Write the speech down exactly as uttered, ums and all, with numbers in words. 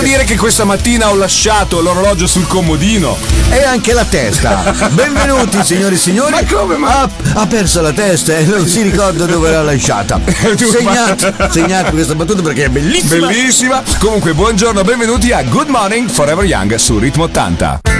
dire che questa mattina ho lasciato l'orologio sul comodino. E anche la testa. Benvenuti signori e signori. Ma come? Ma... Ha, ha perso la testa e non si ricorda dove l'ha lasciata. Segnate, segnate questa battuta perché è bellissima. Bellissima. Comunque buongiorno, benvenuti a Good Morning Forever Young su Ritmo ottanta.